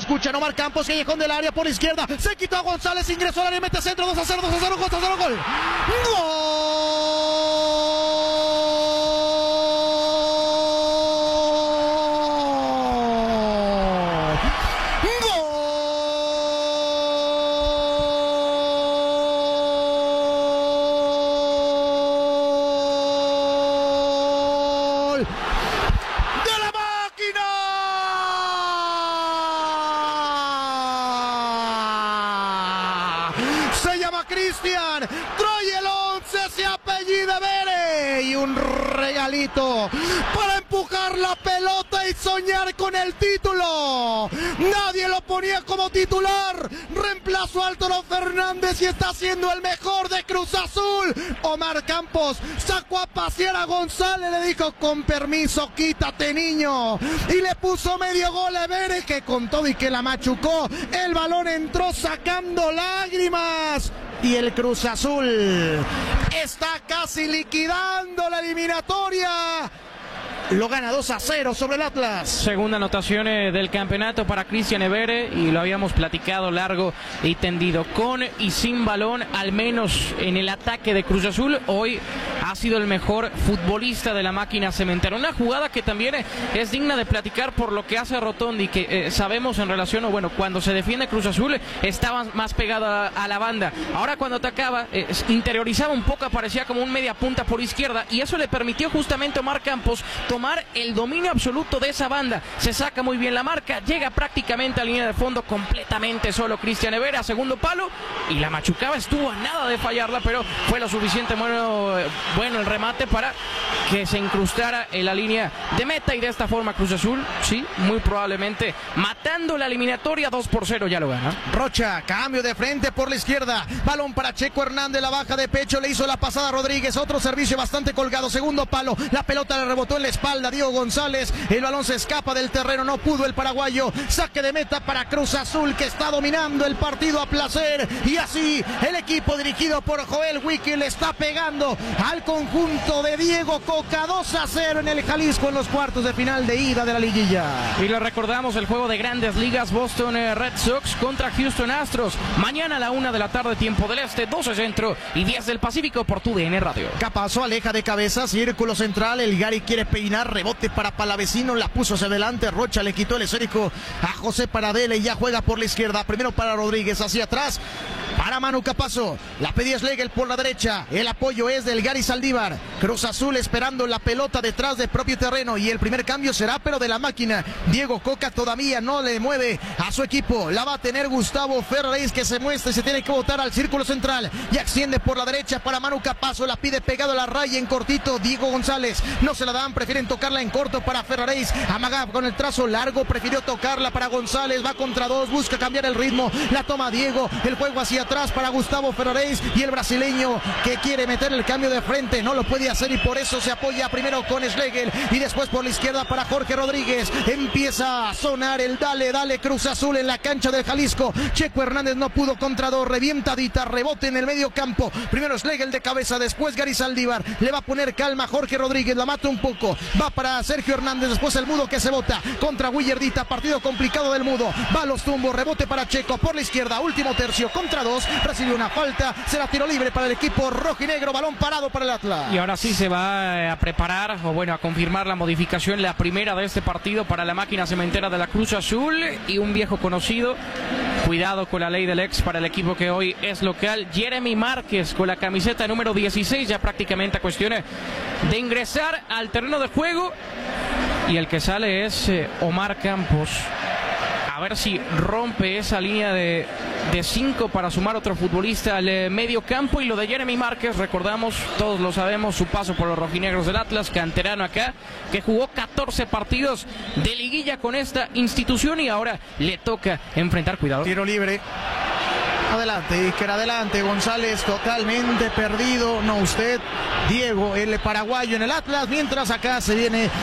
escuchan. Omar Campos, callejón del área por la izquierda. Se quitó a González, ingresó al área, mete centro, 2-0, 2-0, 2-0, gol. Se llama Cristian, trae el 11, se apellida Vere y un regalito para empujar la pelota y soñar con el título. Nadie lo ponía como titular, reemplazó a Álvaro Fernández y está siendo el mejor de Cruz Azul. Omar Campos sacó a pasear a González, le dijo con permiso, quítate niño, y le puso medio gol a Vere, que con todo y que la machucó, el balón entró sacando lágrimas. Y el Cruz Azul está casi liquidando la eliminatoria. Lo gana 2-0 sobre el Atlas. Segunda anotación del campeonato para Cristian Evere, y lo habíamos platicado largo y tendido. Con y sin balón, al menos en el ataque de Cruz Azul, hoy ha sido el mejor futbolista de la máquina cementera. Una jugada que también es digna de platicar por lo que hace Rotondi, que sabemos en relación, o bueno, cuando se defiende Cruz Azul estaba más pegado a la banda. Ahora cuando atacaba, interiorizaba un poco, aparecía como un media punta por izquierda, y eso le permitió justamente a Omar Campos tomar el dominio absoluto de esa banda. Se saca muy bien la marca, llega prácticamente a línea de fondo completamente solo Cristian Evere, a segundo palo, y la machucaba, estuvo a nada de fallarla, pero fue lo suficiente bueno el remate para que se incrustara en la línea de meta, y de esta forma Cruz Azul, sí, muy probablemente matando la eliminatoria. 2-0 ya lo gana. Rocha, cambio de frente por la izquierda, balón para Checo Hernández, la baja de pecho, le hizo la pasada a Rodríguez, otro servicio bastante colgado, segundo palo, la pelota le rebotó en la espalda Diego González, el balón se escapa del terreno, no pudo el paraguayo, saque de meta para Cruz Azul, que está dominando el partido a placer, y así el equipo dirigido por Joel Wiki le está pegando al conjunto de Diego Coca. 2-0 en el Jalisco en los cuartos de final de ida de la liguilla. Y le recordamos el juego de Grandes Ligas, Boston Red Sox contra Houston Astros, mañana a la 1 de la tarde, tiempo del este, 12 centro y 10 del Pacífico, por TUDN Radio. Capazo aleja de cabeza, círculo central, el Gary quiere peinar, rebote para Palavecino, la puso hacia adelante, Rocha le quitó el esférico a José Paradela y ya juega por la izquierda, primero para Rodríguez, hacia atrás para Manu Capazo, la pedía Schlegel por la derecha, el apoyo es del Gary Saldívar. Cruz Azul esperando la pelota detrás del propio terreno, y el primer cambio será pero de la máquina. Diego Coca todavía no le mueve a su equipo, la va a tener Gustavo Ferraréis, que se muestra y se tiene que botar al círculo central, y extiende por la derecha para Manu Capazo, la pide pegado a la raya en cortito Diego González, no se la dan, prefieren tocarla en corto para Ferraréis, amaga con el trazo largo, prefirió tocarla para González, va contra dos, busca cambiar el ritmo, la toma Diego, el juego hacia atrás para Gustavo Ferraréis, y el brasileño que quiere meter el cambio de frente no lo puede hacer, y por eso se apoya primero con Schlegel y después por la izquierda para Jorge Rodríguez. Empieza a sonar el dale Cruz Azul en la cancha del Jalisco. Checo Hernández no pudo contra dos, revientadita, rebote en el medio campo, primero Schlegel de cabeza, después Gary Saldívar, le va a poner calma Jorge Rodríguez, la mata un poco, va para Sergio Hernández, después el Mudo que se bota contra Willardita, partido complicado del Mudo, va a los tumbos, rebote para Checo por la izquierda, último tercio, contra dos, recibe una falta, será tiro libre para el equipo rojinegro, balón parado para el Atlas. Y ahora sí se va a preparar, o bueno, a confirmar la modificación, la primera de este partido para la máquina cementera de la Cruz Azul, y un viejo conocido, cuidado con la ley del ex para el equipo que hoy es local, Jeremy Márquez con la camiseta número 16, ya prácticamente a cuestión de ingresar al terreno de juego, y el que sale es Omar Campos, a ver si rompe esa línea de 5 para sumar otro futbolista al medio campo. Y lo de Jeremy Márquez, recordamos, todos lo sabemos, su paso por los rojinegros del Atlas, canterano acá, que jugó 14 partidos de liguilla con esta institución, y ahora le toca enfrentar, cuidado. Tiro libre. Adelante, Iker, adelante, González totalmente perdido, no usted, Diego, el paraguayo en el Atlas, mientras acá se viene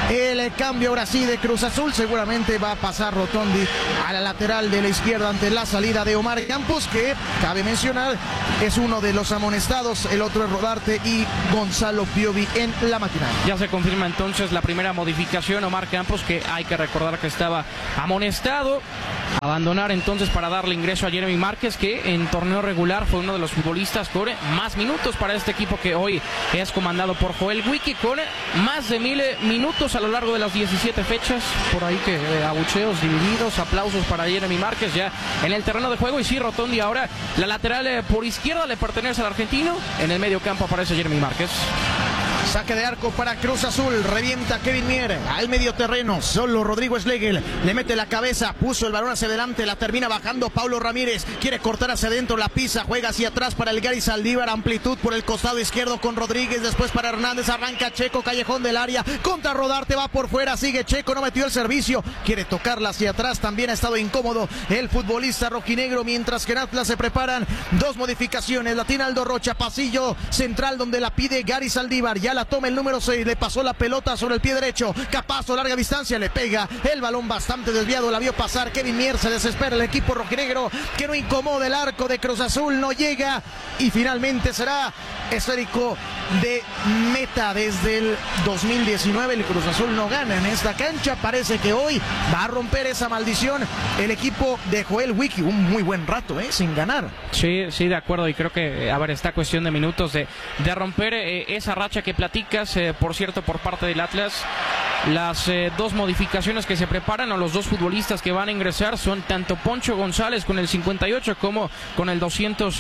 El cambio ahora sí de Cruz Azul. Seguramente va a pasar Rotondi a la lateral de la izquierda ante la salida de Omar Campos, que cabe mencionar es uno de los amonestados. El otro es Rodarte y Gonzalo Piovi en la máquina. Ya se confirma entonces la primera modificación. Omar Campos, que hay que recordar que estaba amonestado, abandonar entonces para darle ingreso a Jeremy Márquez, que en torneo regular fue uno de los futbolistas con más minutos para este equipo que hoy es comandado por Joel Wiki, con más de 1000 minutos a lo largo de las 17 fechas. Por ahí que abucheos divididos, aplausos para Jeremy Márquez ya en el terreno de juego. Y sí, Rotondi ahora la lateral por izquierda le pertenece al argentino. En el medio campo aparece Jeremy Márquez. Saque de arco para Cruz Azul, revienta Kevin Mier al medio terreno, solo Rodrigo Schlegel, le mete la cabeza, puso el balón hacia adelante, la termina bajando Paulo Ramírez, quiere cortar hacia adentro, la pisa, juega hacia atrás para el Gary Saldívar, amplitud por el costado izquierdo con Rodríguez, después para Hernández, arranca Checo, callejón del área, contra Rodarte, va por fuera, sigue Checo, no metió el servicio, quiere tocarla hacia atrás, también ha estado incómodo el futbolista rojinegro, mientras que en Atlas se preparan dos modificaciones, la tiene Aldo Rocha, pasillo central donde la pide Gary Saldívar, ya la toma el número 6, le pasó la pelota sobre el pie derecho, Capazo, larga distancia, le pega el balón bastante desviado, la vio pasar Kevin Mier, se desespera el equipo rojinegro, que no incomoda el arco de Cruz Azul, no llega y finalmente será esférico de meta. Desde el 2019 el Cruz Azul no gana en esta cancha, parece que hoy va a romper esa maldición el equipo de Joel Wiki, un muy buen rato sin ganar. Sí, de acuerdo, y creo que, a ver, está cuestión de minutos de romper esa racha que platicas, por cierto, por parte del Atlas. Las dos modificaciones que se preparan, o los dos futbolistas que van a ingresar, son tanto Poncho González con el 58 como con el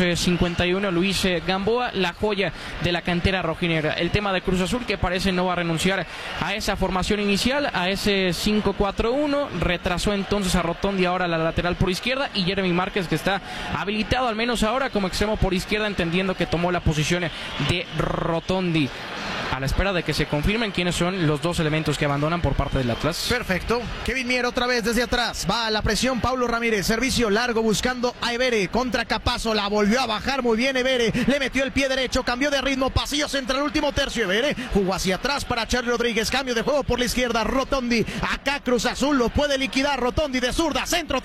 251 Luis Gamboa, la joya de la cantera rojinegra. El tema de Cruz Azul, que parece no va a renunciar a esa formación inicial, a ese 5-4-1, retrasó entonces a Rotondi ahora a la lateral por izquierda, y Jeremy Márquez, que está habilitado al menos ahora como extremo por izquierda, entendiendo que tomó la posición de Rotondi, a la espera de que se confirmen quiénes son los dos elementos que abandonan por parte del Atlas. Perfecto. Kevin Mier otra vez desde atrás. Va a la presión Paulo Ramírez. Servicio largo buscando a Evere. Contra Capazo. La volvió a bajar muy bien Evere. Le metió el pie derecho. Cambió de ritmo. Pasillo central. Último tercio. Evere jugó hacia atrás para Charly Rodríguez. Cambio de juego por la izquierda. Rotondi. Acá Cruz Azul lo puede liquidar. Rotondi de zurda. Centro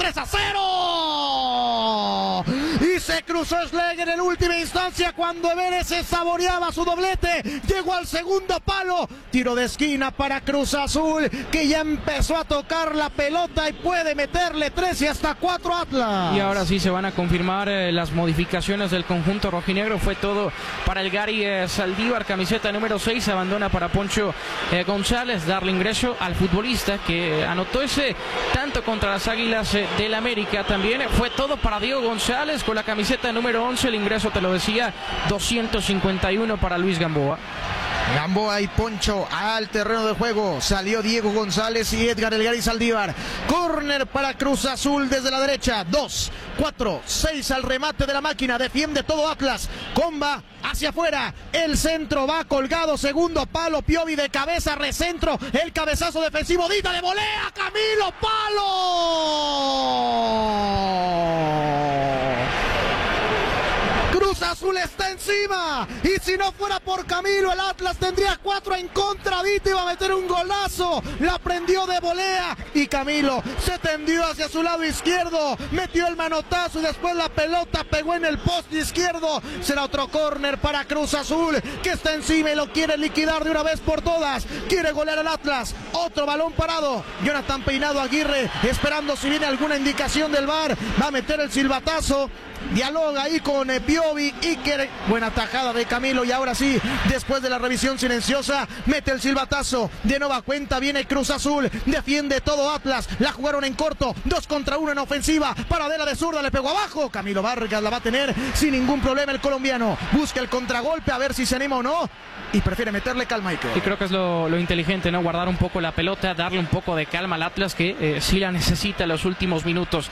3-0. Y se cruzó Schlegel en última instancia cuando Evere se saboreaba su doblete. Llegó al segundo palo, tiro de esquina para Cruz Azul, que ya empezó a tocar la pelota y puede meterle 3 y hasta 4 Atlas. Y ahora sí se van a confirmar las modificaciones del conjunto rojinegro. Fue todo para el Gary Saldívar, camiseta número 6, abandona para Poncho González, darle ingreso al futbolista que anotó ese tanto contra las Águilas del América. También fue todo para Diego González con la camiseta número 11, el ingreso, te lo decía, 251 para Luis Gamboa. Gamboa y Poncho al terreno de juego. Salió Diego González y Edgar El Gary Saldívar. Córner para Cruz Azul desde la derecha. 2, 4, 6 al remate de la máquina. Defiende todo Atlas. Comba hacia afuera. El centro va colgado. Segundo palo. Piovi de cabeza. Recentro. El cabezazo defensivo. Dita de volea. Camilo. Palo. Cruz Azul está encima, y si no fuera por Camilo, el Atlas tendría 4 en contra. Vita iba a meter un golazo, la prendió de volea y Camilo se tendió hacia su lado izquierdo, metió el manotazo y después la pelota pegó en el poste izquierdo. Será otro córner para Cruz Azul, que está encima y lo quiere liquidar de una vez por todas. Quiere golear al Atlas. Otro balón parado. Jonathan Peinado Aguirre esperando si viene alguna indicación del VAR. Va a meter el silbatazo. Dialoga ahí con Piovi, Iker, buena tajada de Camilo, y ahora sí, después de la revisión silenciosa, mete el silbatazo, de nueva cuenta viene Cruz Azul, defiende todo Atlas, la jugaron en corto, 2 contra 1 en ofensiva, paradera de zurda, le pegó abajo, Camilo Vargas la va a tener sin ningún problema el colombiano, busca el contragolpe a ver si se anima o no, y prefiere meterle calma a Iker. Y creo que es lo inteligente, ¿no? Guardar un poco la pelota, darle un poco de calma al Atlas, que sí la necesita en los últimos minutos.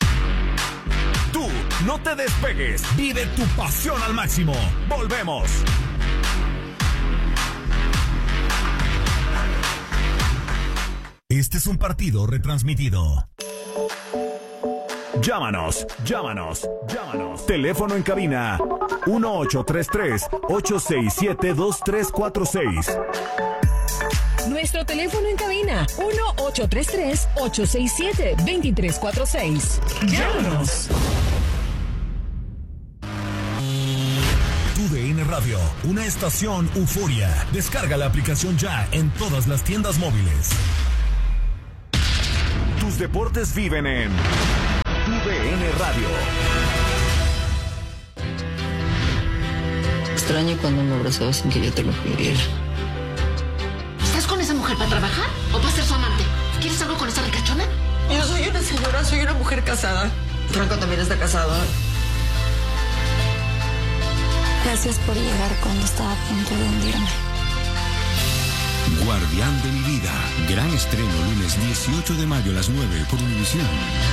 No te despegues, vive tu pasión al máximo. Volvemos. Este es un partido retransmitido. Llámanos. Teléfono en cabina 1833-867-2346. Nuestro teléfono en cabina, 1-833-867-2346. Llámanos. TUDN Radio, una estación euforia. Descarga la aplicación ya en todas las tiendas móviles. Tus deportes viven en TUDN Radio. Extraño cuando me abrazabas sin que yo te lo pidiera. ¿Estás con esa mujer para trabajar o para ser su amante? ¿Quieres algo con esa ricachona? Yo soy una señora, soy una mujer casada. Franco también está casado. Gracias por llegar cuando estaba a punto de hundirme. Guardián de mi vida. Gran estreno lunes 18 de mayo a las 9 por Univisión.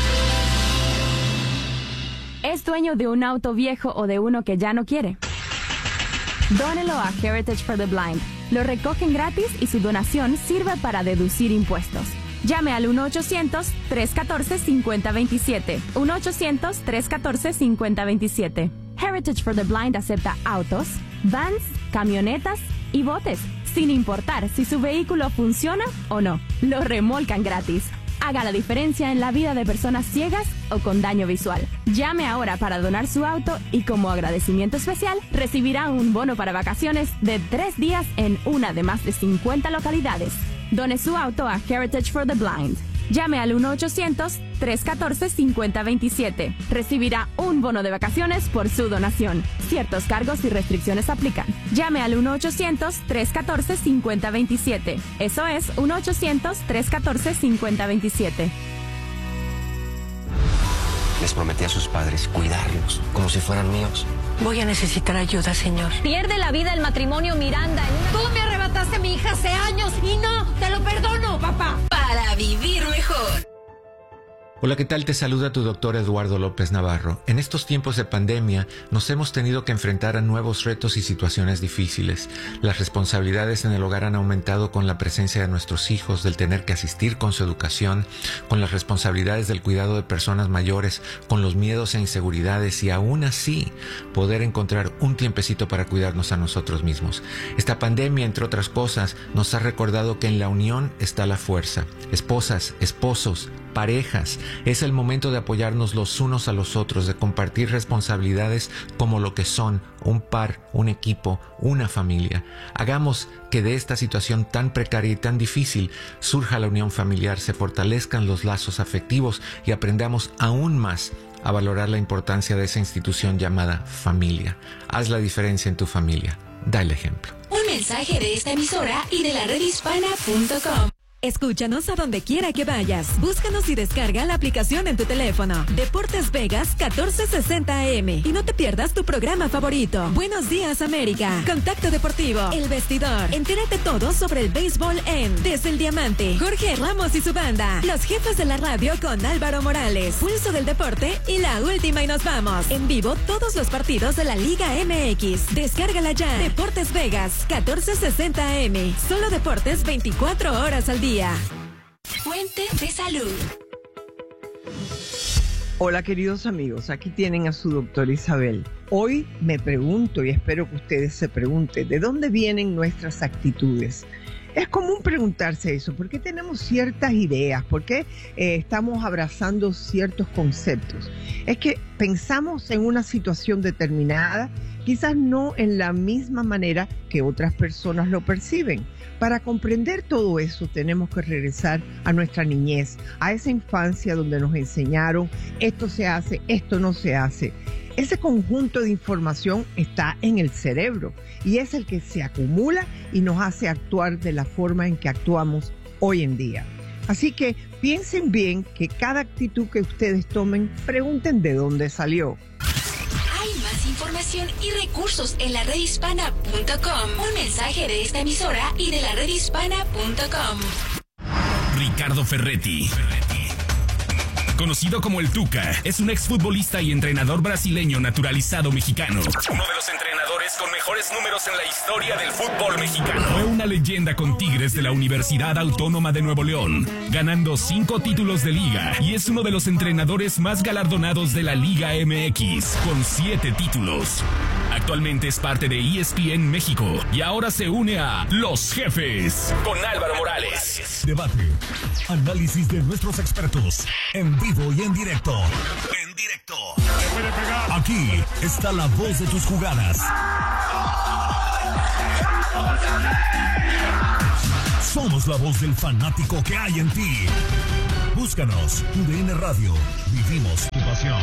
¿Es dueño de un auto viejo o de uno que ya no quiere? Dónelo a Heritage for the Blind. Lo recogen gratis y su donación sirve para deducir impuestos. Llame al 1-800-314-5027. 1-800-314-5027. Heritage for the Blind acepta autos, vans, camionetas y botes, sin importar si su vehículo funciona o no. Lo remolcan gratis. Haga la diferencia en la vida de personas ciegas o con daño visual. Llame ahora para donar su auto y como agradecimiento especial recibirá un bono para vacaciones de 3 días en una de más de 50 localidades. Done su auto a Heritage for the Blind. Llame al 1-800-314-5027. Recibirá un bono de vacaciones por su donación. Ciertos cargos y restricciones aplican. Llame al 1-800-314-5027. Eso es 1-800-314-5027. Les prometí a sus padres cuidarlos como si fueran míos. Voy a necesitar ayuda, señor. Pierde la vida el matrimonio Miranda. Tú me arrebataste a mi hija hace años y no te lo perdono, papá. Para vivir mejor. Hola, ¿qué tal? Te saluda tu doctor Eduardo López Navarro. En estos tiempos de pandemia nos hemos tenido que enfrentar a nuevos retos y situaciones difíciles. Las responsabilidades en el hogar han aumentado con la presencia de nuestros hijos, del tener que asistir con su educación, con las responsabilidades del cuidado de personas mayores, con los miedos e inseguridades y aún así poder encontrar un tiempecito para cuidarnos a nosotros mismos. Esta pandemia, entre otras cosas, nos ha recordado que en la unión está la fuerza. Esposas, esposos, parejas, es el momento de apoyarnos los unos a los otros, de compartir responsabilidades como lo que son un par, un equipo, una familia. Hagamos que de esta situación tan precaria y tan difícil surja la unión familiar, se fortalezcan los lazos afectivos y aprendamos aún más a valorar la importancia de esa institución llamada familia. Haz la diferencia en tu familia. Da el ejemplo. Un mensaje de esta emisora y de la redhispana.com. Escúchanos a donde quiera que vayas. Búscanos y descarga la aplicación en tu teléfono. Deportes Vegas 1460 AM. Y no te pierdas tu programa favorito. Buenos días, América. Contacto Deportivo. El Vestidor. Entérate todo sobre el béisbol en Desde el Diamante. Jorge Ramos y su banda. Los jefes de la radio con Álvaro Morales. Pulso del Deporte y la última y nos vamos. En vivo todos los partidos de la Liga MX. Descárgala ya. Deportes Vegas 1460 AM. Solo deportes 24 horas al día. Fuente de salud. Hola queridos amigos, aquí tienen a su doctora Isabel. Hoy me pregunto y espero que ustedes se pregunten, ¿de dónde vienen nuestras actitudes? Es común preguntarse eso, ¿por qué tenemos ciertas ideas? ¿Por qué estamos abrazando ciertos conceptos? Es que pensamos en una situación determinada, quizás no en la misma manera que otras personas lo perciben. Para comprender todo eso tenemos que regresar a nuestra niñez, a esa infancia donde nos enseñaron esto se hace, esto no se hace. Ese conjunto de información está en el cerebro y es el que se acumula y nos hace actuar de la forma en que actuamos hoy en día. Así que piensen bien que cada actitud que ustedes tomen, pregunten de dónde salió. Hay más información y recursos en la redhispana.com. Un mensaje de esta emisora y de la redhispana.com. Ricardo Ferretti, conocido como el Tuca, es un exfutbolista y entrenador brasileño naturalizado mexicano. Uno de los entrenadores con mejores números en la historia del fútbol mexicano. Fue una leyenda con Tigres de la Universidad Autónoma de Nuevo León, ganando 5 títulos de liga, y es uno de los entrenadores más galardonados de la Liga MX, con 7 títulos. Actualmente es parte de ESPN México y ahora se une a Los Jefes con Álvaro Morales. Debate, análisis de nuestros expertos, en vivo y en directo. Aquí está la voz de tus jugadas. Somos la voz del fanático que hay en ti. Búscanos, UDN Radio. Vivimos tu pasión.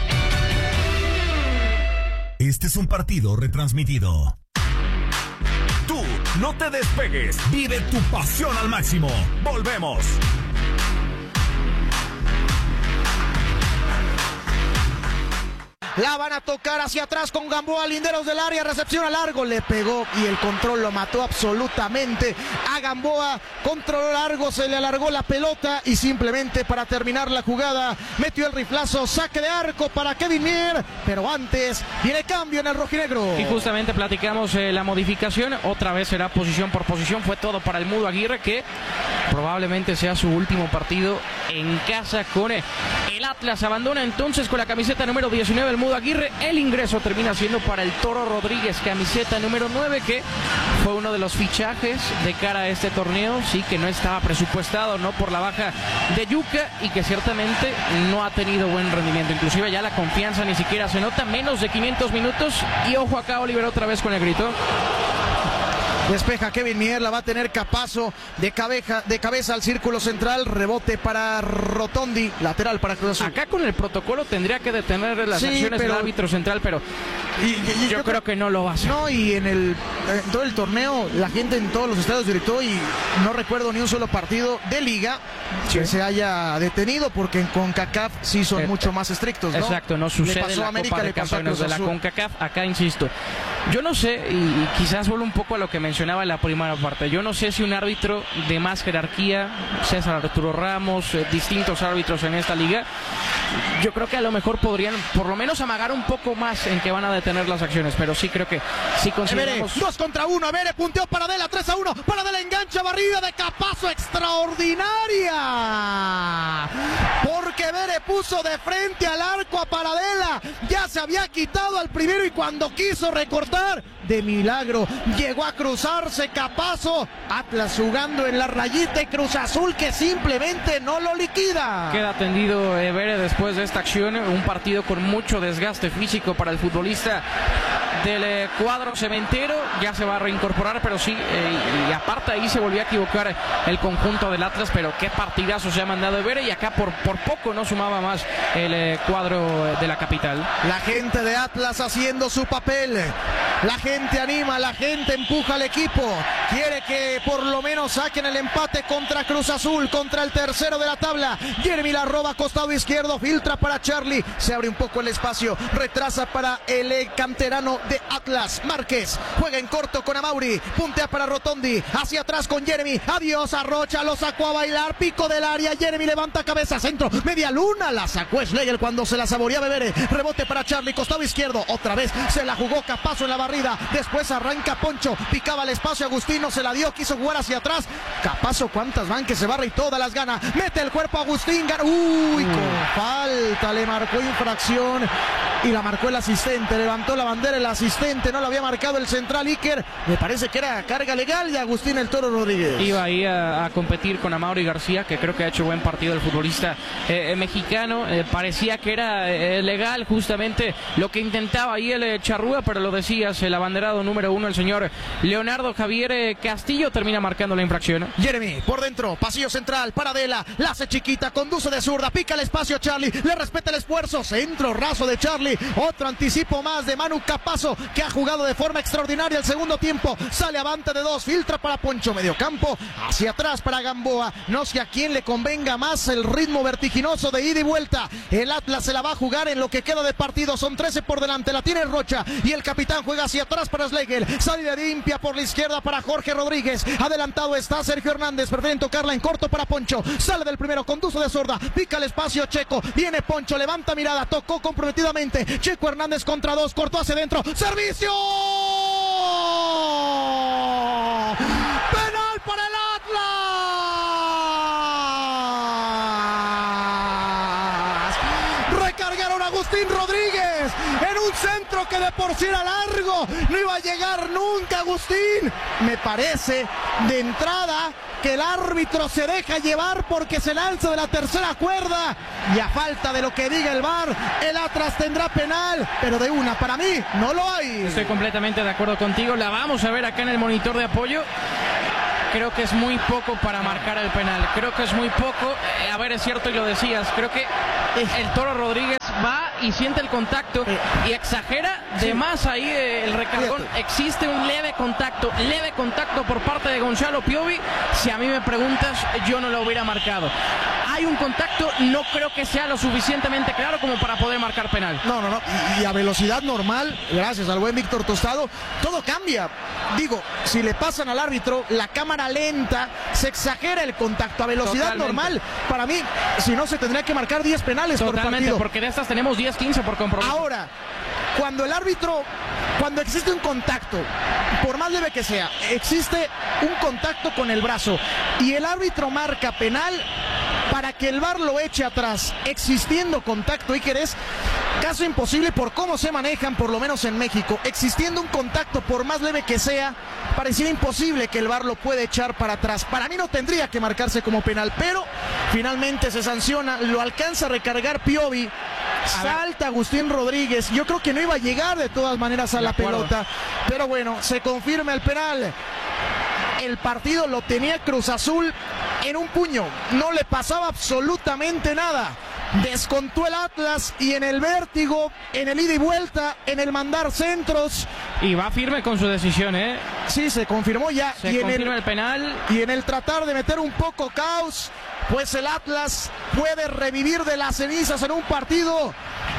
Este es un partido retransmitido. Tú, no te despegues. Vive tu pasión al máximo. Volvemos. La van a tocar hacia atrás con Gamboa, linderos del área, recepción a largo, le pegó y el control lo mató absolutamente a Gamboa. Controló largo, se le alargó la pelota y simplemente para terminar la jugada metió el riflazo, saque de arco para Kevin Mier, pero antes viene cambio en el rojinegro. Y justamente platicamos la modificación, otra vez será posición por posición, fue todo para el Mudo Aguirre, que probablemente sea su último partido en casa con el Atlas. Abandona entonces con la camiseta número 19 el Mudo Aguirre. El ingreso termina siendo para el Toro Rodríguez, camiseta número 9, que fue uno de los fichajes de cara a este torneo, sí, que no estaba presupuestado, no por la baja de Yuka, y que ciertamente no ha tenido buen rendimiento. Inclusive ya la confianza ni siquiera se nota, menos de 500 minutos, y ojo acá Oliver otra vez con el grito. Despeja Kevin Mier, la va a tener Capazo de cabeza al círculo central, rebote para Rotondi, lateral para Cruz Azul. Acá con el protocolo tendría que detener las acciones del árbitro central, pero yo creo que no lo va a hacer. No, y en todo el torneo, la gente en todos los estadios gritó, y no recuerdo ni un solo partido de liga que se haya detenido, porque en CONCACAF sí son mucho más estrictos, ¿no? Exacto, no sucede en la Copa de Campeones de la CONCACAF. Acá insisto, yo no sé, y quizás vuelvo un poco a lo que mencionaba en la primera parte, yo no sé si un árbitro de más jerarquía, César Arturo Ramos, distintos árbitros en esta liga, yo creo que a lo mejor podrían por lo menos amagar un poco más en que van a detener las acciones, pero sí creo que sí consideramos... 2 contra 1, Evere punteó Paradela, 3-1, Paradela engancha, barrida de Capazo extraordinaria, porque Evere puso de frente al arco a Paradela, ya se había quitado al primero y cuando quiso recortar, de milagro llegó a cruzarse Capazo. Atlas jugando en la rayita y Cruz Azul que simplemente no lo liquida. Queda tendido Evere después de esta acción, un partido con mucho desgaste físico para el futbolista del cuadro cementero, ya se va a reincorporar, pero sí, y aparte ahí se volvió a equivocar el conjunto del Atlas, pero qué partidazo se ha mandado Evere, y acá por poco no sumaba más el cuadro de la capital. La gente de Atlas haciendo su papel, la gente anima, la gente empuja al equipo, quiere que por lo menos saquen el empate contra Cruz Azul, contra el tercero de la tabla. Jeremy la roba costado izquierdo, filtra para Charlie, se abre un poco el espacio, retrasa para el canterano de Atlas, Márquez, juega en corto con Amauri, puntea para Rotondi, hacia atrás con Jeremy, adiós a Rocha, lo sacó a bailar, pico del área, Jeremy levanta cabeza, centro, media luna, la sacó Schlegel cuando se la saboreaba Evere, rebote para Charlie, costado izquierdo, otra vez se la jugó Capazo en la barrida, después arranca Poncho, picaba el espacio, Agustino se la dio, quiso jugar hacia atrás, Capazo cuántas van que se barra y todas las gana, mete el cuerpo a Agustín, con falta, le marcó infracción y la marcó el asistente, levantó la bandera el asistente, no lo había marcado el central Iker, me parece que era carga legal de Agustín el Toro Rodríguez. Iba ahí a competir con Amaury García, que creo que ha hecho buen partido el futbolista mexicano, parecía que era legal justamente lo que intentaba ahí el Charrúa, pero lo decías, el abanderado número 1, el señor Leonardo Javier Castillo, termina marcando la infracción. Jeremy, por dentro, pasillo central, Paradela, la hace chiquita, conduce de zurda, pica el espacio Charlie, le respeta el esfuerzo, centro raso de Charlie, otro anticipo más de Manu Capazo, que ha jugado de forma extraordinaria el segundo tiempo, sale avante de 2, filtra para Poncho, medio campo, hacia atrás para Gamboa, no sé a quién le convenga más el ritmo vertiginoso de ida y vuelta, el Atlas se la va a jugar en lo que queda de partido, son 13 por delante, la tiene Rocha, y el capitán juega hacia atrás para Schlegel, salida limpia por la izquierda para Jorge Rodríguez, adelantado está Sergio Hernández, prefieren tocarla en corto para Poncho, sale del primero, conduce de zurda, pica el espacio Checo, viene Poncho, levanta mirada, tocó comprometidamente, Checo Hernández contra 2, cortó hacia adentro, servicio, penal para el Atlas, recargaron a Agustín Rodríguez en un centro que de por sí era largo, no iba a llegar nunca Agustín. Me parece de entrada que el árbitro se deja llevar porque se lanza de la tercera cuerda y a falta de lo que diga el VAR, el Atlas tendrá penal, pero de una, para mí no lo hay. Estoy completamente de acuerdo contigo, la vamos a ver acá en el monitor de apoyo. Creo que es muy poco para marcar el penal. Creo que es muy poco. A ver, es cierto y lo decías. Creo que el Toro Rodríguez va y siente el contacto y exagera de más ahí el recargón. Existe un leve contacto por parte de Gonzalo Piovi. Si a mí me preguntas, yo no lo hubiera marcado. Hay un contacto, no creo que sea lo suficientemente claro como para poder marcar penal. No. Y a velocidad normal, gracias al buen Víctor Tostado, todo cambia. Digo, si le pasan al árbitro, la cámara lenta, se exagera el contacto a velocidad normal. Para mí, si no, se tendría que marcar 10 penales por partido. Porque de estas tenemos 10, 15 por compromiso. Ahora, cuando existe un contacto, por más leve que sea, existe un contacto con el brazo y el árbitro marca penal, para que el VAR lo eche atrás, existiendo contacto, Iker, es caso imposible por cómo se manejan, por lo menos en México. Existiendo un contacto, por más leve que sea, pareciera imposible que el VAR lo pueda echar para atrás. Para mí no tendría que marcarse como penal, pero finalmente se sanciona, lo alcanza a recargar Piovi, salta Agustín Rodríguez. Yo creo que no iba a llegar de todas maneras a la pelota, pero bueno, se confirma el penal. El partido lo tenía Cruz Azul en un puño, no le pasaba absolutamente nada. Descontó el Atlas y en el vértigo, en el ida y vuelta, en el mandar centros. Y va firme con su decisión, ¿eh? Sí, se confirmó ya. Se confirma el penal. Y en el tratar de meter un poco caos, pues el Atlas puede revivir de las cenizas en un partido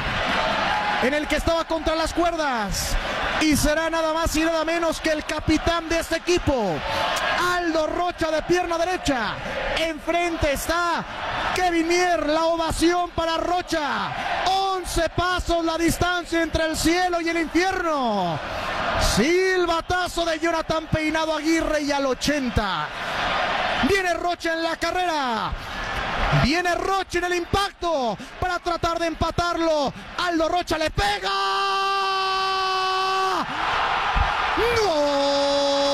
en el que estaba contra las cuerdas. Y será nada más y nada menos que el capitán de este equipo, Aldo Rocha, de pierna derecha. Enfrente está Kevin Mier, la ovación para Rocha. 11 pasos la distancia entre el cielo y el infierno. Silbatazo de Jonathan Peinado Aguirre y al 80. Viene Rocha en la carrera. Viene Rocha en el impacto para tratar de empatarlo. Aldo Rocha le pega. ¡No!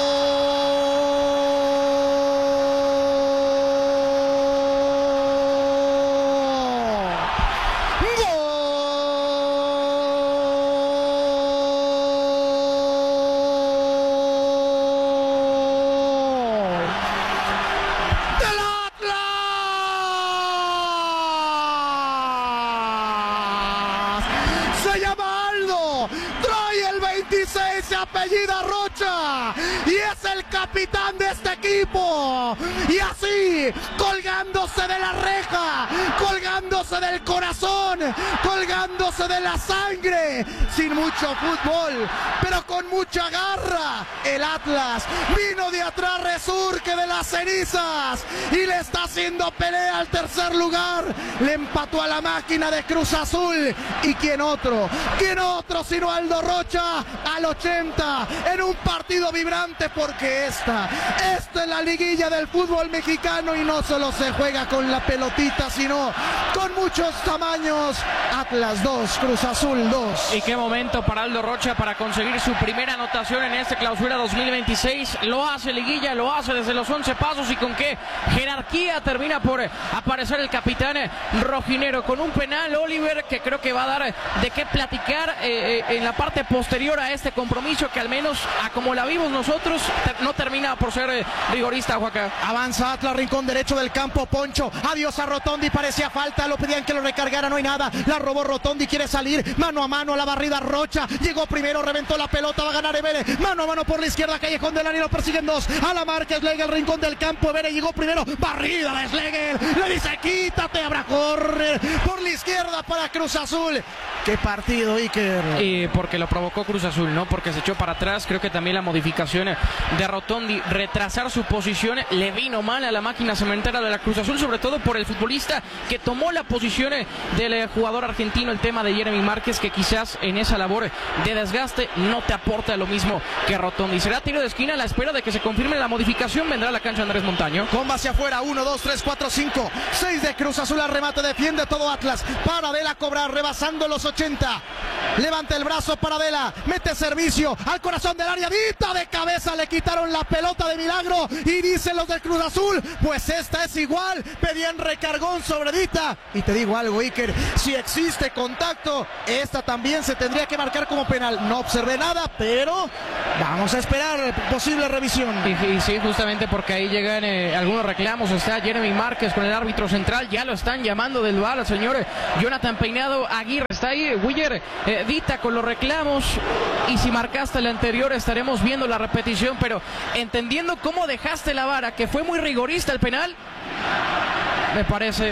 Apellida Rocha y es el capitán de este equipo, y así, colgándose de la reja, colgándose del corazón, colgándose de la sangre, sin mucho fútbol, pero con mucha garra, el Atlas vino de atrás, resurge de las cenizas y le está haciendo pelea al tercer lugar. Le empató a la máquina de Cruz Azul, y quién otro sino Aldo Rocha al 80 en un partido vibrante, porque esta es la liguilla del fútbol mexicano y no solo se juega con la pelotita, sino con muchos tamaños. Atlas 2, Cruz Azul 2. Y qué momento para Aldo Rocha para conseguir su primera anotación en este clausura 2026. Lo hace liguilla, lo hace desde los 11 pasos, y con qué jerarquía termina por aparecer el capitán rojinero con un penal, Oliver, que creo que va a dar de qué platicar en la parte posterior a este compromiso, que al menos a como la vimos nosotros no termina por ser rigorista, Joaquín. Avanza Atlas, rincón derecho del campo, Poncho, adiós a Rotondi, parecía falta, lo pedían que lo recargara, no hay nada, la robó Rotondi, quiere salir, mano a mano a la barrida Rocha, llegó primero, reventó la pelota, va a ganar Evere, mano a mano por la izquierda, Callejón del Ani, lo persiguen dos, a la marca Schlegel, rincón del campo, Evere llegó primero, barrida de Schlegel, le dice quítate, habrá correr por la izquierda para Cruz Azul. Qué partido, Iker. Porque lo provocó Cruz Azul, ¿no? Porque se echó para atrás. Creo que también la modificación de Rotondi, retrasar su posición, le vino mal a la máquina cementera de la Cruz Azul, sobre todo por el futbolista que tomó la posición del jugador argentino, el tema de Jeremy Márquez, que quizás en esa labor de desgaste no te aporta lo mismo que Rotondi. Será tiro de esquina a la espera de que se confirme la modificación. Vendrá a la cancha Andrés Montaño. Comba hacia afuera, 1, 2, 3, 4, 5, 6 de Cruz Azul al remate, defiende todo Atlas. Paradela cobra, rebasando los 80. Levanta el brazo Paradela, mete servicio al corazón del área, Dita de cabeza, le quitaron la pelota de milagro y dicen los del Cruz Azul, pues esta es igual, pedían recargón sobre Dita. Y te digo algo, Iker, si existe contacto, esta también se tendría que marcar como penal. No observé nada, pero vamos a esperar posible revisión. Y sí, justamente porque ahí llegan algunos reclamos. Está Jeremy Márquez con el árbitro central, ya lo están llamando del VAR al señor Jonathan Peinado Aguirre. Está ahí Willer Dita con los reclamos, y si marcaste el anterior estaremos viendo la repetición, pero entendiendo cómo dejaste la vara, que fue muy rigorista el penal, me parece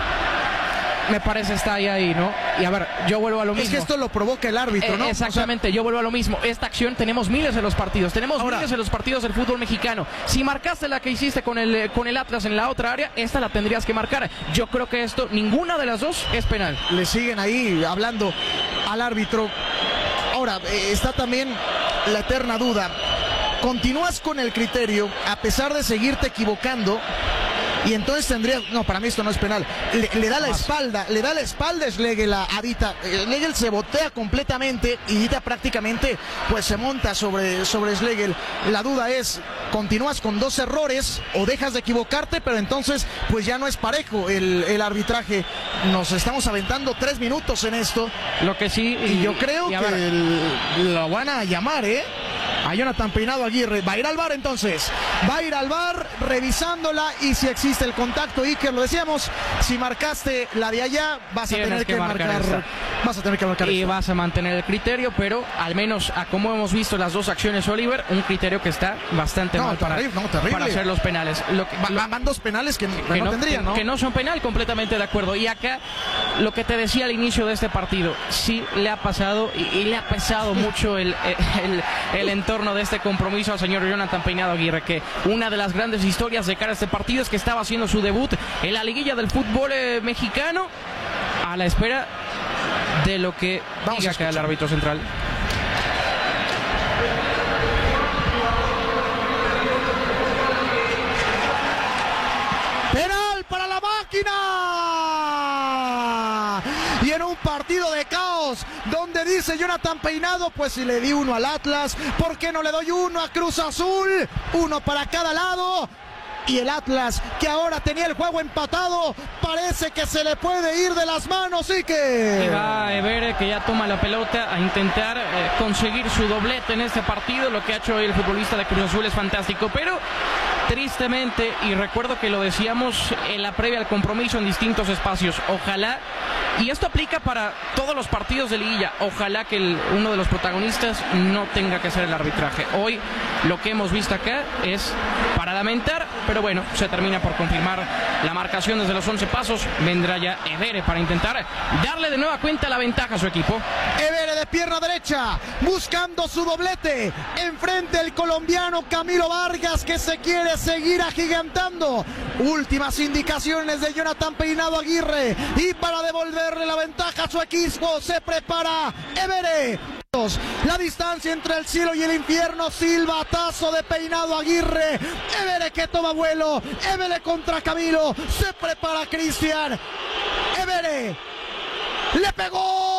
está ahí, ¿no? Y a ver, yo vuelvo a lo mismo. Es que esto lo provoca el árbitro, ¿no? Exactamente, yo vuelvo a lo mismo. Esta acción tenemos miles en los partidos. Miles en los partidos del fútbol mexicano. Si marcaste la que hiciste con el Atlas en la otra área, esta la tendrías que marcar. Yo creo que ninguna de las dos es penal. Le siguen ahí hablando al árbitro. Ahora, está también la eterna duda. Continúas con el criterio, a pesar de seguirte equivocando, y entonces no, para mí esto no es penal. Le da la espalda Schlegel a Dita. Schlegel se botea completamente y Dita prácticamente pues se monta sobre Schlegel. La duda es, continúas con dos errores o dejas de equivocarte, pero entonces pues ya no es parejo el arbitraje. Nos estamos aventando 3 minutos en esto. Lo que sí, y yo creo que lo van a llamar, a Jonathan Peinado Aguirre. Va a ir al VAR entonces. Va a ir al VAR revisándola, y si existe el contacto, Iker, lo decíamos, si marcaste la de allá, vas a tener que marcar. Vas a tener que marcar. Y vas a mantener el criterio, pero al menos a como hemos visto las dos acciones, Oliver, un criterio que está bastante mal para hacer los penales. Van dos penales que no tendrían, ¿no? Que no son penal, completamente de acuerdo. Y acá, lo que te decía al inicio de este partido, sí le ha pasado y le ha pesado mucho el entorno de este compromiso al señor Jonathan Peinado Aguirre, que una de las grandes historias de cara a este partido es que estaba haciendo su debut en la liguilla del fútbol mexicano, a la espera de lo que diga acá el árbitro central. Penal para la máquina. Y en un partido de caos, donde dice Jonathan Peinado, pues si le di uno al Atlas, ¿por qué no le doy uno a Cruz Azul? Uno para cada lado. Y el Atlas, que ahora tenía el juego empatado, parece que se le puede ir de las manos, y va Evere, que ya toma la pelota a intentar conseguir su doblete en este partido. Lo que ha hecho el futbolista de Cruz Azul es fantástico, pero tristemente, y recuerdo que lo decíamos en la previa al compromiso en distintos espacios, ojalá, y esto aplica para todos los partidos de liguilla, ojalá que uno de los protagonistas no tenga que hacer el arbitraje. Hoy lo que hemos visto acá es para lamentar, pero bueno, se termina por confirmar la marcación desde los 11 pasos. Vendrá ya Evere para intentar darle de nueva cuenta la ventaja a su equipo. Evere de pierna derecha, buscando su doblete. Enfrente el colombiano Camilo Vargas, que se quiere seguir agigantando. Últimas indicaciones de Jonathan Peinado Aguirre, y para devolverle la ventaja a su equipo se prepara Evere. La distancia entre el cielo y el infierno, silbatazo de Peinado Aguirre. Evere que toma vuelo, Evere contra Camilo, se prepara Cristian. Evere le pegó.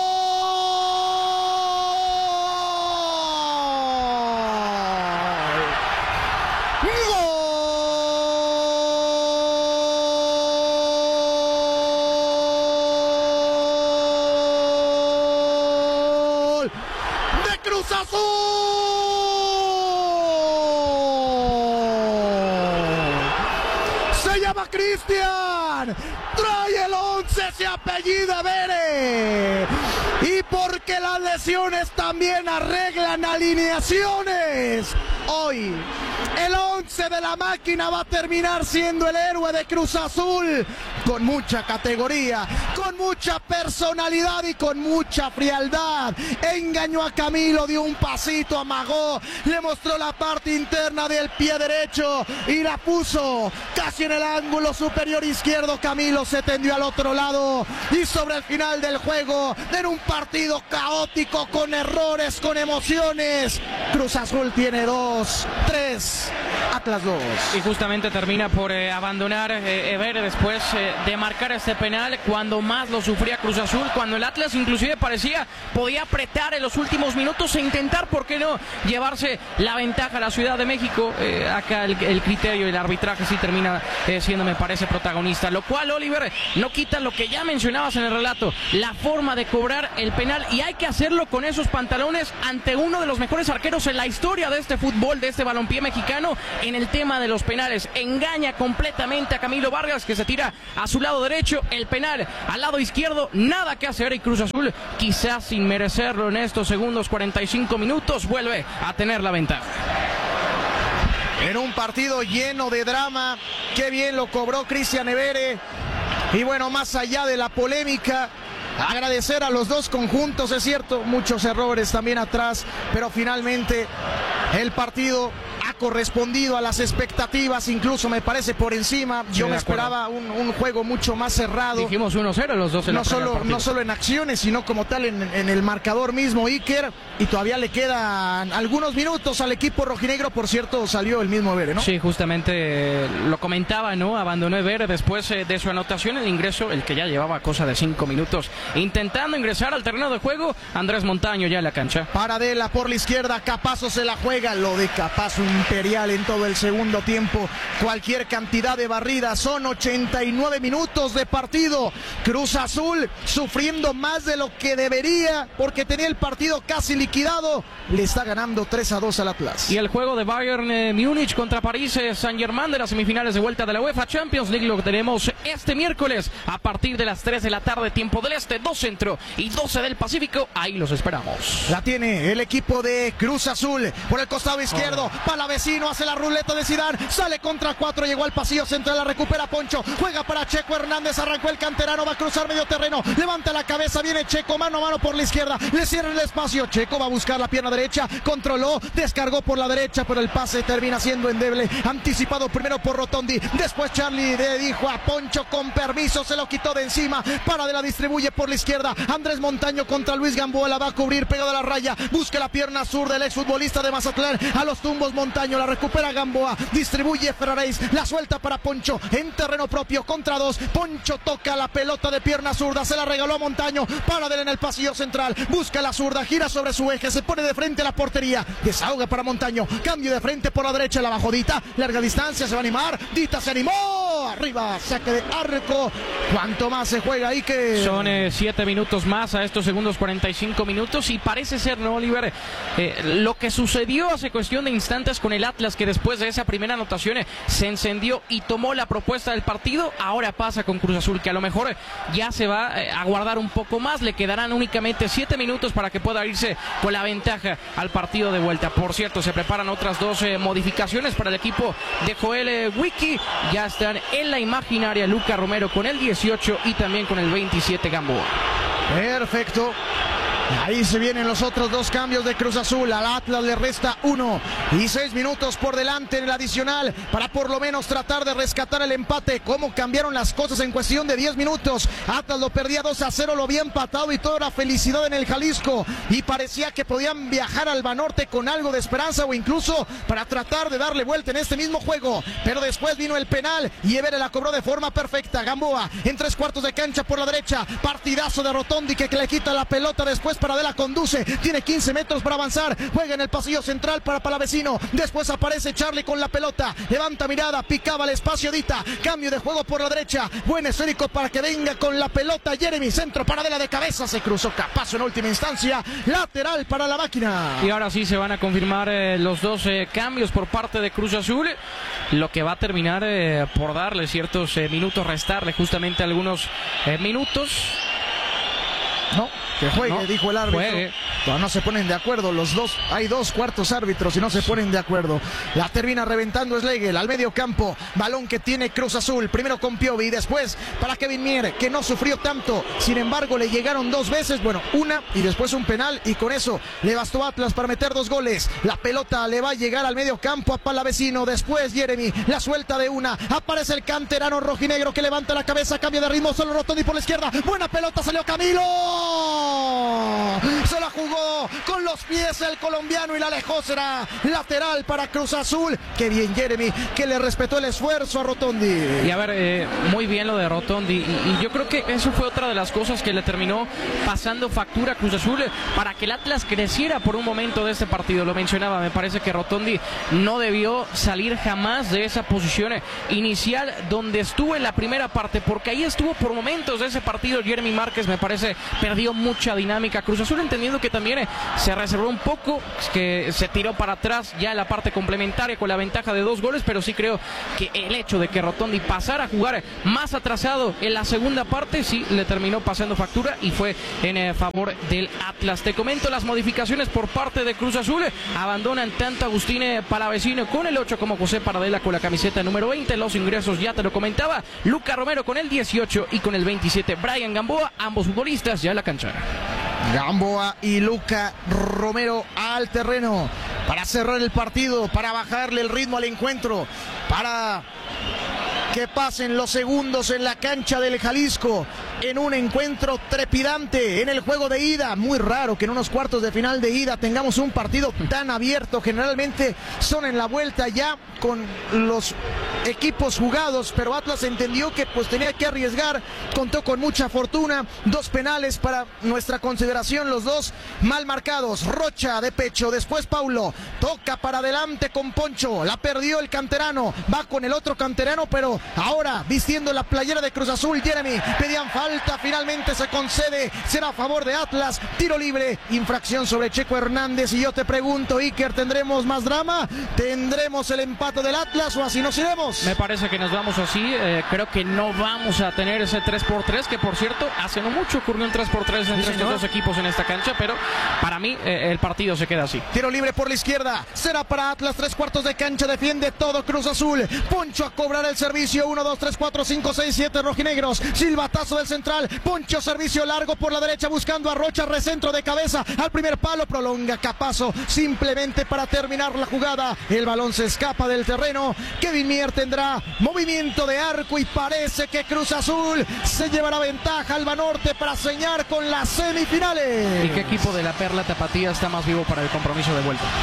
Cristian, trae el 11, se apellida Evere, y porque las lesiones también arreglan alineaciones, hoy el 11 de la máquina va a terminar siendo el héroe de Cruz Azul, con mucha categoría, con con mucha personalidad y con mucha frialdad. Engañó a Camilo, dio un pasito, amagó, le mostró la parte interna del pie derecho y la puso casi en el ángulo superior izquierdo. Camilo se tendió al otro lado y sobre el final del juego, en un partido caótico, con errores, con emociones, Cruz Azul tiene 2, 3, Atlas 2. Y justamente termina por abandonar Ever después de marcar este penal cuando más lo sufría Cruz Azul, cuando el Atlas inclusive parecía podía apretar en los últimos minutos e intentar, ¿por qué no?, llevarse la ventaja a la Ciudad de México. Acá el criterio y el arbitraje sí termina siendo, me parece, protagonista, lo cual, Oliver, no quita lo que ya mencionabas en el relato, la forma de cobrar el penal, y hay que hacerlo con esos pantalones ante uno de los mejores arqueros en la historia de este fútbol, de este balompié mexicano, en el tema de los penales. Engaña completamente a Camilo Vargas, que se tira a su lado derecho, el penal al lado izquierdo, nada que hacer, y Cruz Azul, quizás sin merecerlo en estos segundos 45 minutos, vuelve a tener la ventaja. En un partido lleno de drama, qué bien lo cobró Cristian Evere. Y bueno, más allá de la polémica, agradecer a los dos conjuntos, es cierto, muchos errores también atrás, pero finalmente el partido ha correspondido a las expectativas, incluso me parece por encima. Yo me esperaba un juego mucho más cerrado. Dijimos 1-0 los dos en no solo en acciones, sino como tal en el marcador mismo, Iker, y todavía le quedan algunos minutos al equipo rojinegro. Por cierto, salió el mismo Evere, ¿no? Sí, justamente lo comentaba, ¿no? Abandonó Evere después de su anotación, el ingreso, el que ya llevaba cosa de 5 minutos intentando ingresar al terreno de juego, Andrés Montaño ya en la cancha. Paradela por la izquierda, Capazo se la juega, lo de Capazo imperial en todo el segundo tiempo, cualquier cantidad de barridas. Son 89 minutos de partido, Cruz Azul sufriendo más de lo que debería porque tenía el partido casi liquidado, le está ganando 3-2 al Atlas. Y el juego de Bayern Múnich contra París Saint-Germain de las semifinales de vuelta de la UEFA Champions League lo tenemos este miércoles a partir de las 3 de la tarde, tiempo del este, 2 centro y 12 del Pacífico, ahí los esperamos. La tiene el equipo de Cruz Azul por el costado izquierdo, Palavecino hace la ruleta de Zidane, sale contra 4, llegó al pasillo central, la recupera Poncho, juega para Checo Hernández, arrancó el canterano, va a cruzar medio terreno, levanta la cabeza, viene Checo, mano a mano por la izquierda, le cierra el espacio, Checo va a buscar la pierna derecha, controló, descargó por la derecha, pero el pase termina siendo endeble, anticipado primero por Rotondi, después Charlie le dijo a Poncho con permiso, se lo quitó de encima, Paradela distribuye por la izquierda, Andrés Montaño contra Luis Gamboa, la va a cubrir pegado a la raya, busca la pierna sur del exfutbolista de Mazatlán, a los tumbos Montaño, la recupera Gamboa, distribuye Ferraréis, la suelta para Poncho, en terreno propio contra 2, Poncho toca la pelota de pierna zurda, se la regaló a Montaño, Paradela en el pasillo central, busca la zurda, gira sobre su eje, se pone de frente a la portería, desahoga para Montaño, cambio de frente por la derecha, la bajó Dita, larga distancia, se va a animar, Dita se animó, arriba, saque de arco, cuánto más se juega ahí que... Son 7 minutos más a estos segundos 45 minutos y parece ser, ¿no, Oliver? Lo que sucedió hace cuestión de instantes con el Atlas, que después de esa primera anotación se encendió y tomó la propuesta del partido, ahora pasa con Cruz Azul, que a lo mejor ya se va a guardar un poco más, le quedarán únicamente 7 minutos para que pueda irse con la ventaja al partido de vuelta. Por cierto, se preparan otras 2 modificaciones para el equipo de Joel Wiki, ya están en la imaginaria Luca Romero con el 18 y también con el 27 Gamboa. Perfecto. Ahí se vienen los otros 2 cambios de Cruz Azul. Al Atlas le resta 1 y 6 minutos por delante en el adicional para por lo menos tratar de rescatar el empate. Cómo cambiaron las cosas en cuestión de 10 minutos. Atlas lo perdía 2-0, lo había empatado y toda la felicidad en el Jalisco. Y parecía que podían viajar al Banorte con algo de esperanza o incluso para tratar de darle vuelta en este mismo juego. Pero después vino el penal y Evere la cobró de forma perfecta. Gamboa en 3/4 de cancha por la derecha. Partidazo de Rotondi que le quita la pelota después. Paradela conduce, tiene 15 metros para avanzar, juega en el pasillo central para Palavecino, después aparece Charlie con la pelota, levanta mirada, picaba el espacio Dita, cambio de juego por la derecha, buen esférico para que venga con la pelota Jeremy, centro, Paradela de cabeza, se cruzó Capazo en última instancia, lateral para la máquina. Y ahora sí se van a confirmar los 2 cambios por parte de Cruz Azul, lo que va a terminar por darle ciertos minutos, restarle justamente algunos minutos. No, que juegue, no, dijo el árbitro. Juegue. no se ponen de acuerdo los dos. Hay dos cuartos árbitros y no se ponen de acuerdo. La termina reventando Schlegel al medio campo. Balón que tiene Cruz Azul. Primero con Piovi y después para Kevin Mier, que no sufrió tanto. Sin embargo, le llegaron dos veces. Bueno, una y después un penal. Y con eso le bastó a Atlas para meter 2 goles. La pelota le va a llegar al medio campo a Palavecino. Después Jeremy la suelta de una. Aparece el canterano rojinegro que levanta la cabeza. Cambio de ritmo. Solo Rotondi por la izquierda. Buena pelota. Salió Camilo. Se la jugó con los pies el colombiano y la alejó. Será lateral para Cruz Azul. Qué bien Jeremy, que le respetó el esfuerzo a Rotondi. Y a ver, muy bien lo de Rotondi. Y yo creo que eso fue otra de las cosas que le terminó pasando factura a Cruz Azul para que el Atlas creciera por un momento de este partido. Lo mencionaba, me parece que Rotondi no debió salir jamás de esa posición inicial donde estuvo en la primera parte, porque ahí estuvo por momentos de ese partido. Jeremy Márquez, me parece, perdió mucha dinámica. Cruz Azul, entendiendo que también se reservó un poco, que se tiró para atrás ya en la parte complementaria con la ventaja de 2 goles, pero sí creo que el hecho de que Rotondi pasara a jugar más atrasado en la segunda parte sí le terminó pasando factura y fue en favor del Atlas. Te comento las modificaciones por parte de Cruz Azul. Abandonan tanto Agustín Palavecino con el 8 como José Paradela con la camiseta número 20. Los ingresos ya te lo comentaba. Luca Romero con el 18 y con el 27 Brian Gamboa, ambos futbolistas ya en la cancha. Gamboa y Luca Romero al terreno para cerrar el partido, para bajarle el ritmo al encuentro, para que pasen los segundos en la cancha del Jalisco en un encuentro trepidante en el juego de ida. Muy raro que en unos cuartos de final de ida tengamos un partido tan abierto. Generalmente son en la vuelta ya con los equipos jugados, pero Atlas entendió que pues tenía que arriesgar, contó con mucha fortuna. 2 penales para nuestra consideración, los 2 mal marcados. Rocha de pecho, después Paulo toca para adelante con Poncho, la perdió el canterano, va con el otro canterano, pero ahora vistiendo la playera de Cruz Azul. Jeremy, pedían falta, finalmente se concede, será a favor de Atlas. Tiro libre, infracción sobre Checo Hernández. Y yo te pregunto, Iker, ¿tendremos más drama? ¿Tendremos el empate del Atlas o así nos iremos? Me parece que nos vamos así. Creo que no vamos a tener ese 3-3, que por cierto hace no mucho ocurrió un 3-3 entre estos dos equipos en esta cancha, pero para mí el partido se queda así. Tiro libre por la izquierda, será para Atlas. 3 cuartos de cancha, defiende todo Cruz Azul. Poncho a cobrar el servicio. 1, 2, 3, 4, 5, 6, 7 rojinegros. Silbatazo del central. Poncho, servicio largo por la derecha buscando a Rocha, recentro de cabeza al primer palo, prolonga Capazo simplemente para terminar la jugada. El balón se escapa del terreno. Kevin Mier tendrá movimiento de arco y parece que Cruz Azul se llevará ventaja al Banorte para señar con las semifinales. ¿Y qué equipo de la Perla Tapatía está más vivo para el compromiso de vuelta?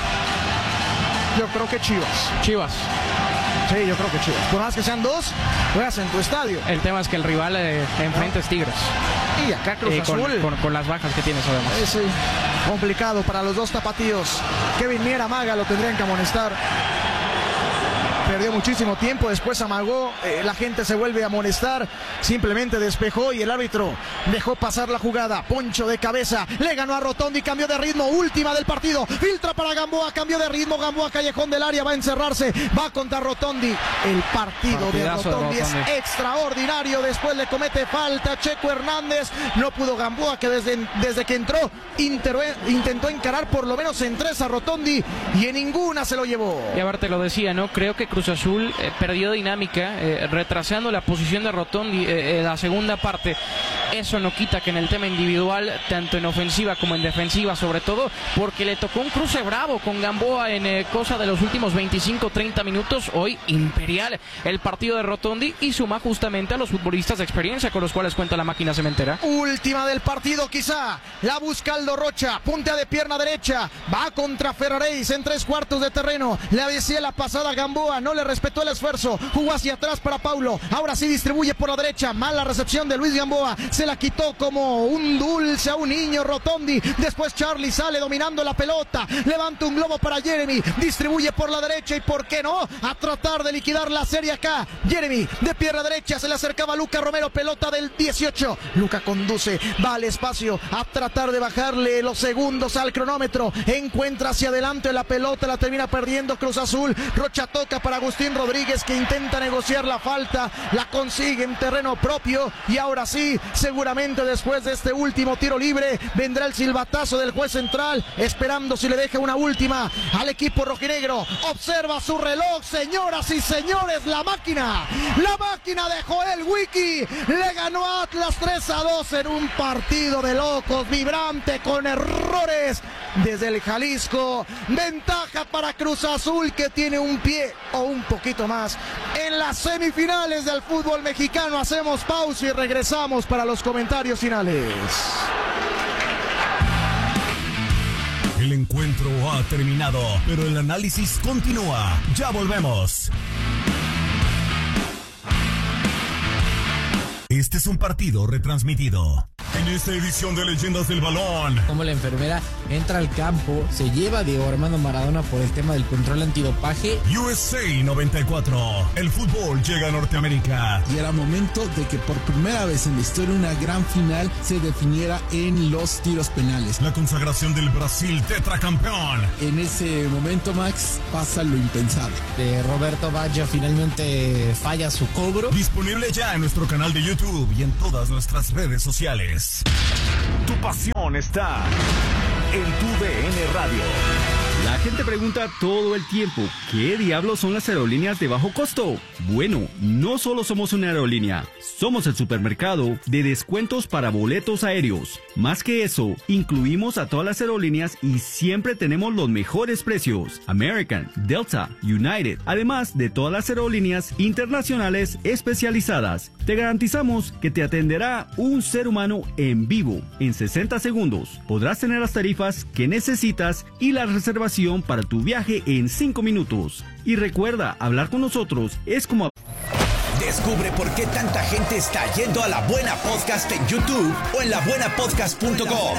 Yo creo que Chivas. Chivas. Sí, yo creo que Chivas. Por más que sean 2, juegas en tu estadio. El tema es que el rival enfrente es Tigres. Y acá Cruz Azul. Con las bajas que tienes además. Sí, complicado para los 2 tapatíos. Kevin Mier amaga, lo tendrían que amonestar. Perdió muchísimo tiempo, después amagó, la gente se vuelve a amonestar, simplemente despejó y el árbitro dejó pasar la jugada. Poncho de cabeza, le ganó a Rotondi, cambió de ritmo, última del partido, filtra para Gamboa, cambió de ritmo, Gamboa callejón del área, va a encerrarse, va contra Rotondi. El partido de Rotondi es extraordinario, después le comete falta Checo Hernández, no pudo Gamboa, que desde que entró intentó encarar por lo menos en 3 a Rotondi y en ninguna se lo llevó. Y a ver, te lo decía, ¿no? Creo que Cruz Azul perdió dinámica, retrasando la posición de Rotondi en la segunda parte. Eso no quita que en el tema individual, tanto en ofensiva como en defensiva, sobre todo, porque le tocó un cruce bravo con Gamboa en cosa de los últimos 25-30 minutos. Hoy imperial el partido de Rotondi y suma justamente a los futbolistas de experiencia con los cuales cuenta la máquina cementera. Última del partido quizá, la busca Aldo Rocha, puntea de pierna derecha, va contra Ferraréis en 3 cuartos de terreno, le decía la pasada Gamboa, no le respetó el esfuerzo, jugó hacia atrás para Paulo, ahora sí distribuye por la derecha, mala recepción de Luis Gamboa, se la quitó como un dulce a un niño Rotondi, después Charlie sale dominando la pelota, levanta un globo para Jeremy, distribuye por la derecha y por qué no, a tratar de liquidar la serie acá, Jeremy de pierna derecha, se le acercaba Luca Romero, pelota del 18, Luca conduce, va al espacio a tratar de bajarle los segundos al cronómetro, encuentra hacia adelante la pelota, la termina perdiendo Cruz Azul, Rocha toca para para Agustín Rodríguez, que intenta negociar la falta, la consigue en terreno propio, y ahora sí, seguramente después de este último tiro libre vendrá el silbatazo del juez central, esperando si le deja una última al equipo rojinegro. Observa su reloj, señoras y señores, la máquina de Joel Wiki le ganó a Atlas 3-2 en un partido de locos, vibrante, con errores desde el Jalisco. Ventaja para Cruz Azul, que tiene un pie o un poquito más en las semifinales del fútbol mexicano. Hacemos pausa y regresamos para los comentarios finales. El encuentro ha terminado, pero el análisis continúa. Ya volvemos. Este es un partido retransmitido. En esta edición de Leyendas del Balón, como la enfermera entra al campo, se lleva a Diego Armando Maradona por el tema del control antidopaje. USA 94, el fútbol llega a Norteamérica. Y era momento de que por primera vez en la historia una gran final se definiera en los tiros penales. La consagración del Brasil tetracampeón. En ese momento, Max, pasa lo impensable. Roberto Baggio finalmente falla su cobro. Disponible ya en nuestro canal de YouTube y en todas nuestras redes sociales. Tu pasión está en tu DN Radio. La gente pregunta todo el tiempo, ¿qué diablos son las aerolíneas de bajo costo? Bueno, no solo somos una aerolínea, somos el supermercado de descuentos para boletos aéreos. Más que eso, incluimos a todas las aerolíneas y siempre tenemos los mejores precios. American, Delta, United, además de todas las aerolíneas internacionales especializadas. Te garantizamos que te atenderá un ser humano en vivo en 60 segundos. Podrás tener las tarifas que necesitas y la reservación para tu viaje en 5 minutos. Y recuerda, hablar con nosotros es como... Descubre por qué tanta gente está yendo a La Buena Podcast en YouTube o en labuenapodcast.com.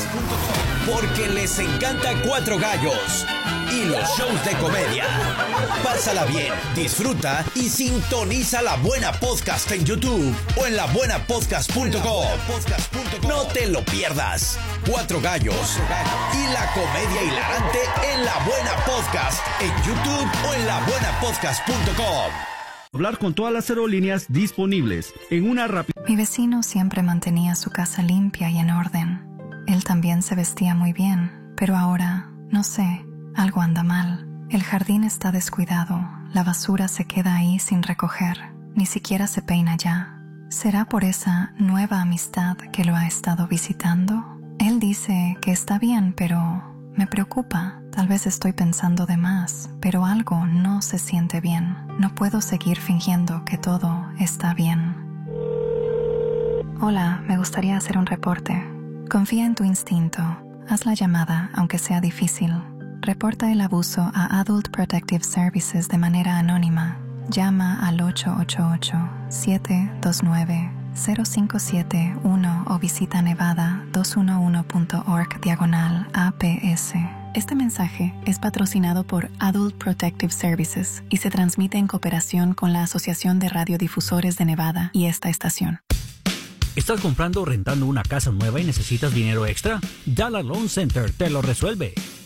Porque les encanta Cuatro Gallos y los shows de comedia. Pásala bien, disfruta y sintoniza La Buena Podcast en YouTube o en labuenapodcast.com. No te lo pierdas. Cuatro Gallos y la comedia hilarante en La Buena Podcast en YouTube o en labuenapodcast.com. Hablar con todas las aerolíneas disponibles en una rápida... Mi vecino siempre mantenía su casa limpia y en orden. Él también se vestía muy bien, pero ahora, no sé, algo anda mal. El jardín está descuidado, la basura se queda ahí sin recoger, ni siquiera se peina ya. ¿Será por esa nueva amistad que lo ha estado visitando? Él dice que está bien, pero me preocupa. Tal vez estoy pensando de más, pero algo no se siente bien. No puedo seguir fingiendo que todo está bien. Hola, me gustaría hacer un reporte. Confía en tu instinto. Haz la llamada, aunque sea difícil. Reporta el abuso a Adult Protective Services de manera anónima. Llama al 888-729-0571 o visita nevada211.org/APS. Este mensaje es patrocinado por Adult Protective Services y se transmite en cooperación con la Asociación de Radiodifusores de Nevada y esta estación. ¿Estás comprando o rentando una casa nueva y necesitas dinero extra? Dollar Loan Center te lo resuelve.